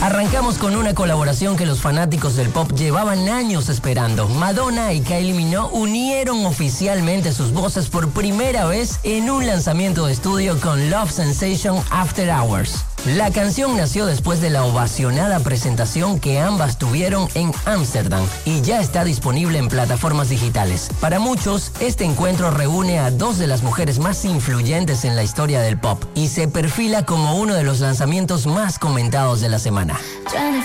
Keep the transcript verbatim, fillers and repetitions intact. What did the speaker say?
Arrancamos con una colaboración que los fanáticos del pop llevaban años esperando. Madonna y Kylie Minogue unieron oficialmente sus voces por primera vez en un lanzamiento de estudio con Love Sensation After Hours. La canción nació después de la ovacionada presentación que ambas tuvieron en Ámsterdam y ya está disponible en plataformas digitales. Para muchos, este encuentro reúne a dos de las mujeres más influyentes en la historia del pop y se perfila como uno de los lanzamientos más comentados de la semana.